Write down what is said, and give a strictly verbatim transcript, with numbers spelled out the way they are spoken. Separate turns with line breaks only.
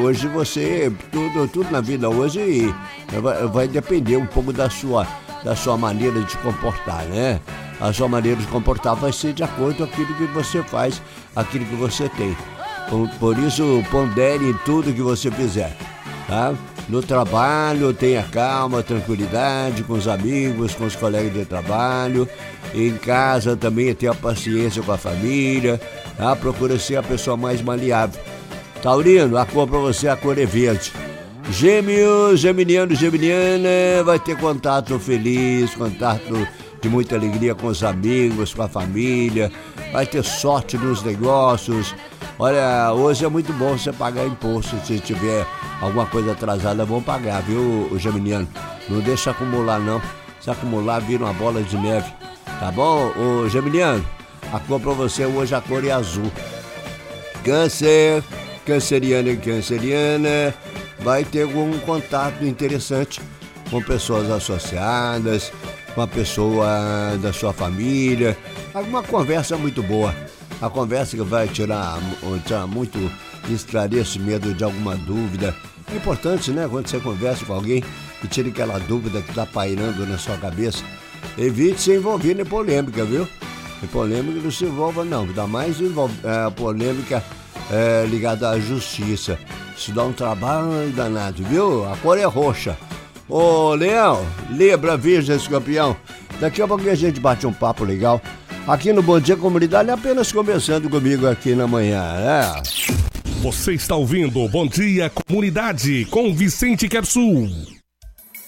hoje você, tudo, tudo na vida hoje vai, vai depender um pouco da sua, da sua maneira de se comportar, né? A sua maneira de comportar vai ser de acordo com aquilo que você faz, aquilo que você tem. Por, por isso, pondere em tudo que você fizer, tá? No trabalho, tenha calma, tranquilidade com os amigos, com os colegas de trabalho. Em casa também tenha paciência com a família, tá? Procura ser a pessoa mais maleável. Taurino, a cor para você, a cor é verde. Gêmeos, geminiano, geminiana, vai ter contato feliz, contato de muita alegria com os amigos, com a família, vai ter sorte nos negócios. Olha, hoje é muito bom você pagar imposto, se tiver alguma coisa atrasada, é bom pagar, viu, o geminiano? Não deixa acumular não, se acumular vira uma bola de neve, tá bom, o geminiano? A cor pra você hoje, a cor é azul. Câncer, canceriano e canceriana, vai ter algum contato interessante com pessoas associadas, com a pessoa da sua família, alguma conversa muito boa. A conversa que vai tirar, tirar muito esclarecimento de alguma dúvida. É importante, né, quando você conversa com alguém e tira aquela dúvida que está pairando na sua cabeça. Evite se envolver em polêmica, viu? Em polêmica não se envolva não, ainda mais envolve, é, polêmica é, ligada à justiça. Isso dá um trabalho danado, viu? A cor é roxa. Ô, Leão, Libra, Virgem, Escorpião, daqui a pouquinho a gente bate um papo legal aqui no Bom Dia Comunidade, apenas começando comigo aqui na manhã, né?
Você está ouvindo Bom Dia Comunidade com Vicente Quersul.